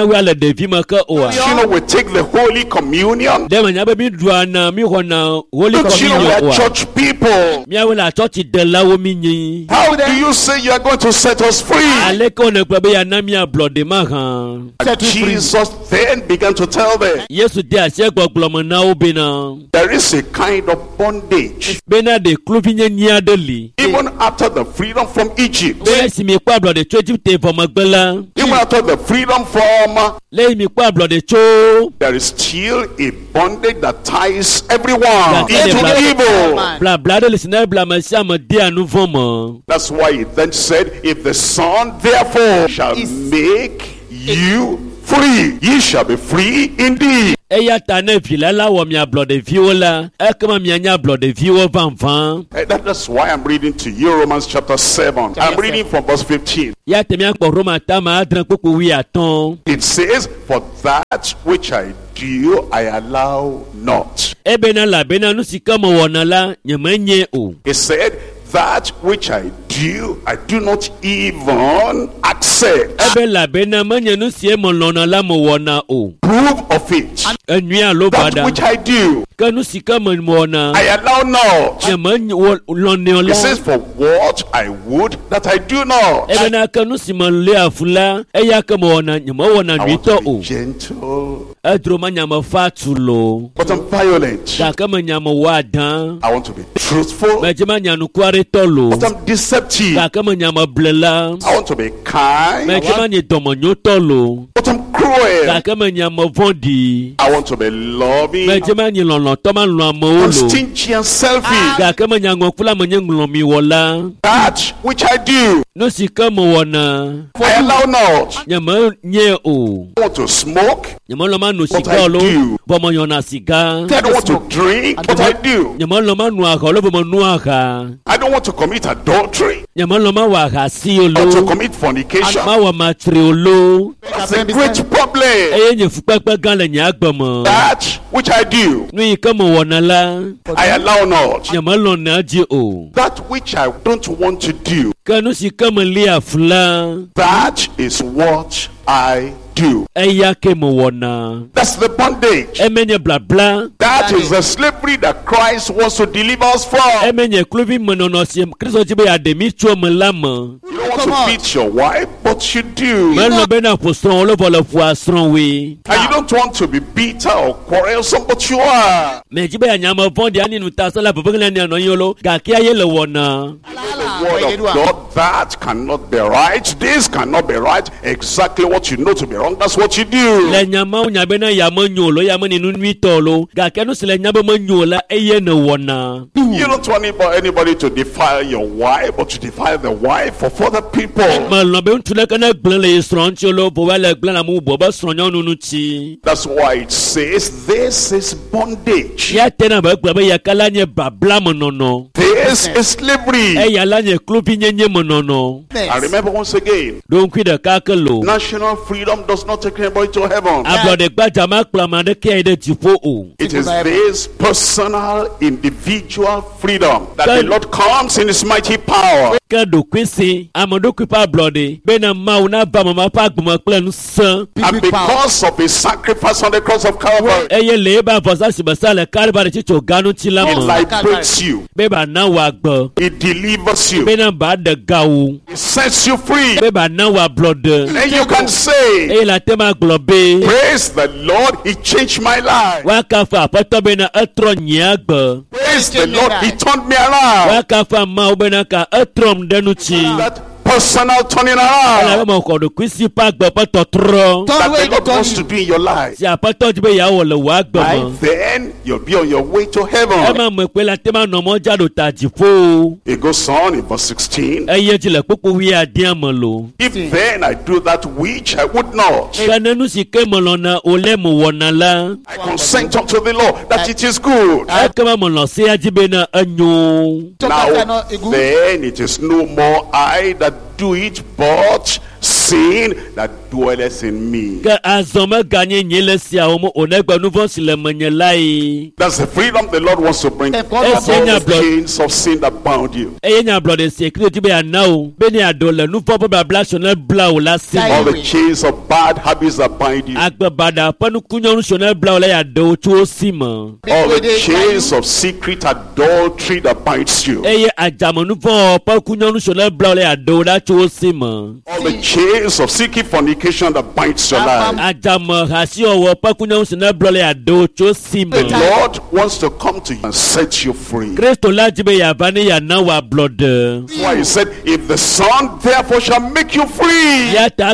A: the Holy Communion? Don't you know we are church people? How do you say you are going to set us free? And Jesus then began to tell them, there is a kind of bondage even after the freedom from Egypt, even after the freedom from, there is still a bondage that ties everyone into evil. That's why he then said, if the Son therefore shall make you free, ye shall be free indeed. That, that's why I'm reading to you Romans chapter seven. I'm reading from verse fifteen. It says, for that which I do, I allow not. It said, that which I do, I do not even accept. Proof of it. That which I do, I allow not. It says, for what I would, that I do not. I want to be gentle, but I'm violent. I want to be truthful, but I'm deceptive. I want to be kind, but I'm cruel. I want to be loving, I'm stingy and selfish. That which I do, I allow not. I want to smoke, but I do. I don't want to drink, but I do. I don't want to commit adultery or to commit fornication. That's a great problem. That which I do, I allow not. That which I don't want to do, that is what I do. That's the bondage. That is the slavery that Christ wants to deliver us from. You don't want to beat your wife, but you do. And you don't want to be bitter or quarrelsome, but you are. The word of God, that cannot be right. This cannot be right. Exactly what you know to be wrong, that's what you do. You don't want anybody to defile your wife or to defile the wife of other people. That's why it says this is bondage. This This is slavery.
C: I
A: remember once again, national freedom does not take anybody to heaven. It is this personal, individual freedom that the Lord comes in His mighty power. And because of His sacrifice on the cross of Calvary, He liberates you. He delivers you. He sets you free. And you can say, praise the Lord, He changed my life. Praise the Lord, He turned me around. That personal turning around that the Lord wants to do in your life. By then, you'll be on your way to heaven. It goes on in verse sixteen. If then I do that which I would not, I consent unto the law that it is good. Now then it is no more I that do it, but sin that dwelleth in me. That's the freedom the Lord wants to bring. All the chains of sin that bound you. All the chains of bad habits that bind you. All the chains of secret adultery that binds you. All the chains of secret fornication that binds your life. The Lord wants to come to you and set you free. That's why He said, if the Son therefore shall make you free,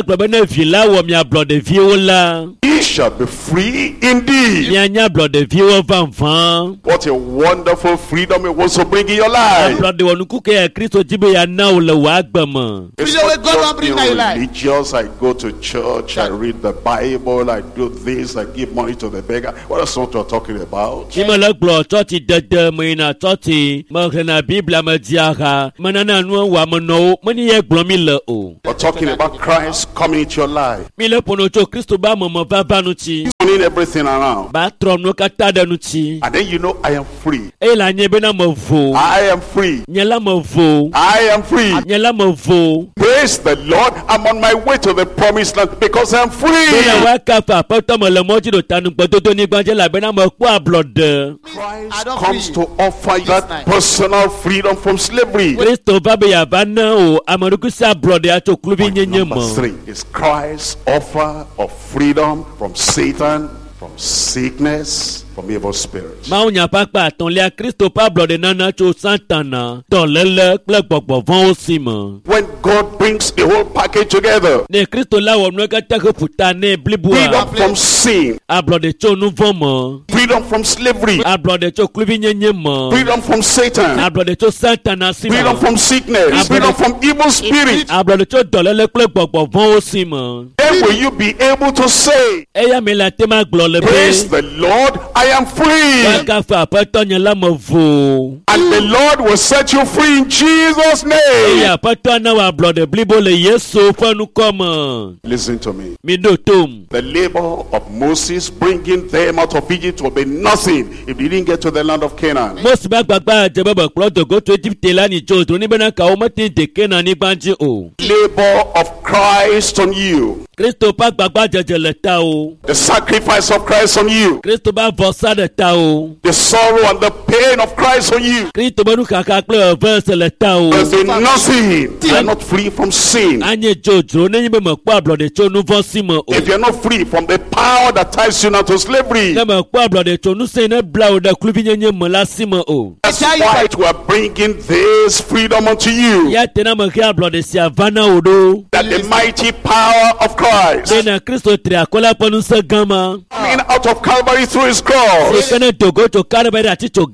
A: He shall be free indeed. What a wonderful freedom it was to bring in your life. It's not just being religious. I go to church, I read the Bible, I do this, I give money to the beggar. What else what you're talking about? We're talking about Christ coming into your life, turning everything around. And then you know, I am free. I am free. I am free. Praise the Lord, I'm on my way to the promised land because I'm free. Christ comes to offer you that personal freedom from slavery. Number three is Christ's offer of freedom from Satan, from sickness, from evil spirits. When God brings the whole package together, freedom from sin, freedom from slavery, freedom from Satan, freedom from sickness, freedom from evil spirits, then will you be able to say, praise the Lord, I am free. And the Lord will set you free in Jesus' name. Listen to me. The labor of Moses bringing them out of Egypt will be nothing if they didn't get to the land of Canaan. Labor of Christ on you. The sacrifice of Christ on you. The sorrow and the pain of Christ on you. There's been nothing. You are not free from sin. If you're not free from the power that ties you now to slavery, that's why we are bringing this freedom unto you. That the mighty power of Christ coming out of Calvary through His cross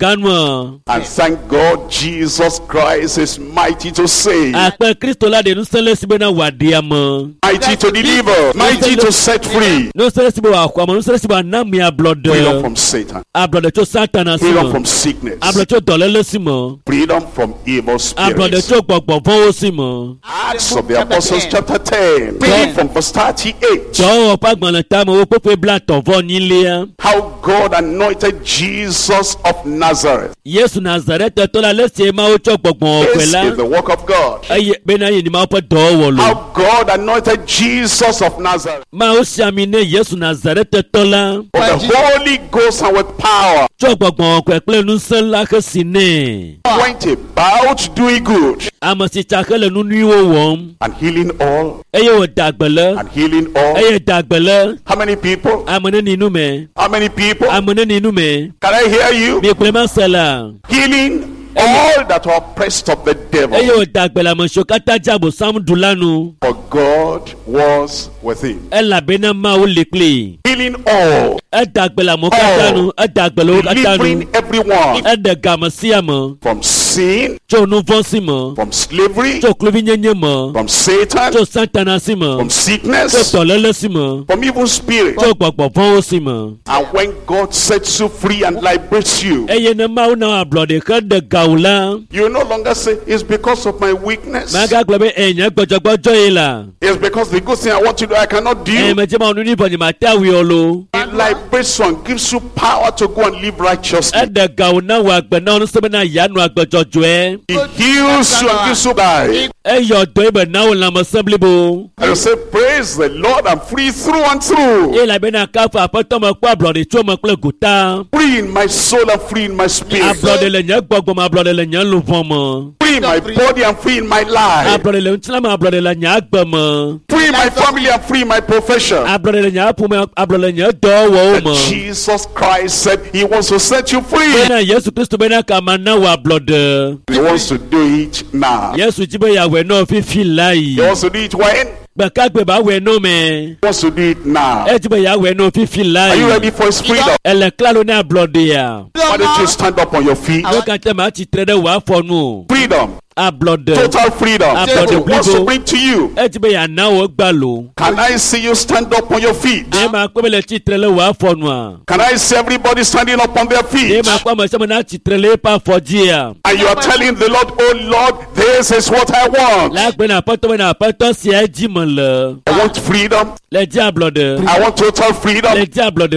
C: ganu.
A: And thank God Jesus Christ is mighty to save.
C: Akpe Kristo la de nu sele sibe na wadiamo.
A: Mighty to deliver, mighty to set free.
C: Nu sele sibe wa kwa nu sele sibe na mi ablode.
A: Freedom from Satan.
C: Ablode cho Satan asimo.
A: Freedom from sickness.
C: Ablode cho dolele simo.
A: Freedom from evil spirits.
C: Ablode cho gbogbo fo simo.
A: Acts of the Apostles chapter ten. Read from verse thirty-eight.
C: Jo pa gbon ta mo pe pe bla ton vo ni le.
A: How God anointed Jesus of Nazareth.
C: Yesu Nazareth to la lese ma o cho gbogbo opela.
A: This is the work of God.
C: Eye be na yin ma po do wo lo.
A: How God anointed Jesus of Nazareth.
C: Ma o siamine Yesu Nazareth to la.
A: With the Holy Ghost and with power.
C: Cho gbogbo ko pe nu san la ke sine.
A: Went about doing good.
C: Amasi chakele nu ni wo wom.
A: And healing all.
C: Eye o dagbele.
A: And healing all.
C: Eye dagbele.
A: How many people?
C: Amone ni nu me.
A: How many people?
C: Amone ni nu me.
A: Can I hear you?
C: Mi pe ma sala.
A: Healing all that are oppressed of the devil.
C: Eye o dagbele mo shokata jabo sam dulanu.
A: For God was with him.
C: Ela bena ma o lekle.
A: Healing all.
C: E dagbele mo katanu, e dagbele o katanu.
A: Delivering everyone.
C: E de gamasia mo.
A: From sin.
C: Cho nu vonsi mo.
A: From slavery.
C: Cho kluvi nyenye mo.
A: From Satan.
C: Cho Satan si mo.
A: From sickness.
C: Cho tolele si mo.
A: From evil spirit.
C: Cho gbogbo fon si mo.
A: And when God sets you free and liberates you,
C: Eye ne ma o na ablode ke de gaula.
A: you no longer say it's because of my weakness.
C: Maga globe enya gbojogbojo ila.
A: It's because the good thing I want to do I cannot do.
C: E me je ma onu ni bo ni ma ta wi olo.
A: It liberates you and gives you power to go and live righteously.
C: E de gauna wa gbe na onu se be na yanu agbojojo e.
A: It heals you and gives you life.
C: E yo do e be na o la mo semblibo.
A: And you say, praise the Lord, I'm free through and through.
C: E la be na ka fa apoto mo kwa ablode cho mo kle guta.
A: Free in my soul and free in my spirit.
C: Ablode le nya gbogbo ma ablode le nya lu fon mo.
A: Free in my body and free in my life.
C: Ablode le ntla ma ablode le nya agbe mo.
A: Free in my family and free in my profession.
C: Ablode le nya pu me ablode le nya do wo
A: And
C: mo.
A: Jesus Christ said he wants to set you free.
C: Be na Yesu Kristo be na ka ma na wa ablode.
A: He wants to do it now.
C: Yesu jibe ya we no fi fi lai.
A: He wants to do it when?
C: Baka gbe ba we no me.
A: He wants to do it now.
C: E jibe ya we no fi fi lai.
A: Are you ready for his freedom?
C: Ele klaro na ablode ya.
A: Why don't you stand up on your feet?
C: Wo ka te ma ti trede wa fonu.
A: Freedom.
C: Ablode.
A: Total freedom.
C: Ablode
A: He wants to
C: blibo.
A: bring to you.
C: E jibe ya na wo gba lo.
A: Can I see you stand up on your feet?
C: E ma ko bele ti trele wa fonu a.
A: Can I see everybody standing up on their
C: E
A: feet?
C: ma ko mo se mo na ti trele pa foji ya.
A: And you are telling the Lord, oh Lord, this is what I want.
C: La gbe na poto na poto si e ji mo le.
A: I want freedom.
C: Le di ablode.
A: I want total freedom.
C: Le di ablode